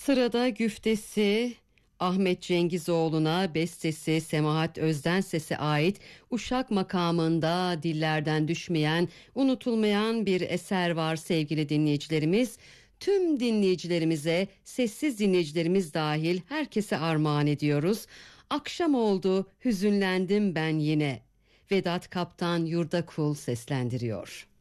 Sırada güftesi Ahmet Cengizoğlu'na, bestesi Semahat Özden sese ait Uşak makamında dillerden düşmeyen, unutulmayan bir eser var sevgili dinleyicilerimiz. Tüm dinleyicilerimize, sessiz dinleyicilerimiz dahil herkese armağan ediyoruz. Akşam oldu, hüzünlendim ben yine. Vedat Kaptan Yurdakul seslendiriyor.